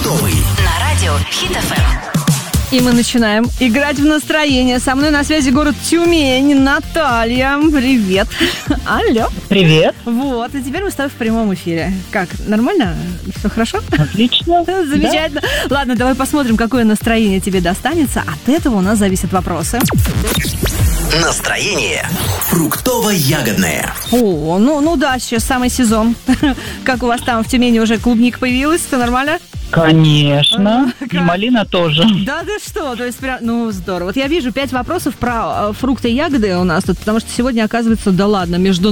Фруктовый. На радио Хит FM. И мы начинаем играть в настроение. Со мной на связи город Тюмень. Наталья, привет. Алло. Привет. Вот, и теперь мы с тобой в прямом эфире. Как, нормально? Все хорошо? Отлично. Замечательно. Да. Ладно, давай посмотрим, какое настроение тебе достанется. От этого у нас зависят вопросы. Настроение фруктово-ягодное. О, ну да, сейчас самый сезон. Как у вас там в Тюмени уже клубника появилась? Все нормально? Конечно. И малина тоже. Да ты что? То есть прям, ну здорово. Вот я вижу 5 вопросов про фрукты и ягоды у нас тут, потому что сегодня, оказывается, да ладно, между